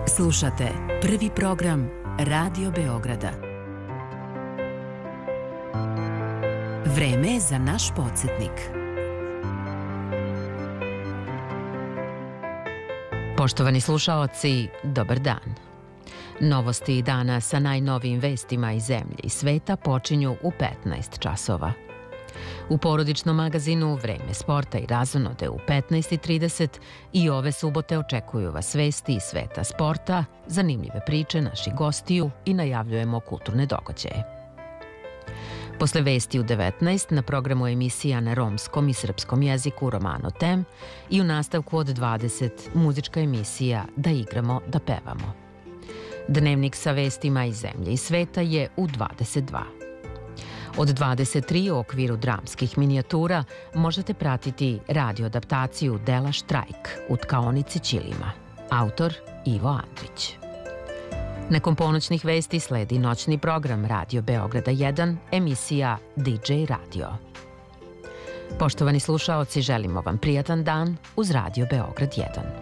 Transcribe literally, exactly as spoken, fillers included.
Slušate prvi program Radio Beograda. Vreme je za naš podsjetnik. Poštovani slušaoci, dobar dan. Novosti dana sa najnovijim vestima iz zemlje i sveta počinju u petnaest časova. U porodičnom magazinu Vreme sporta i razonode u petnaest i trideset i ove subote očekuju vas vesti iz sveta sporta, zanimljive priče naših gostiju i najavljujemo kulturne događaje. Posle vesti u devetnaest na programu emisija na romskom i srpskom jeziku Romano Tem i u nastavku od dvadeset muzička emisija Da igramo, da pevamo. Dnevnik sa vestima iz zemlje i sveta je u dvadeset dva. Od dvadeset tri u okviru dramskih minijatura možete pratiti radio adaptaciju dela Štrajk u tkaonici Ćilima. Autor Ivo Andrić. Nakon ponoćnih vesti sledi noćni program Radio Beograda jedan, emisija D J Radio. Poštovani slušaoci, želimo vam prijatan dan uz Radio Beograd jedan.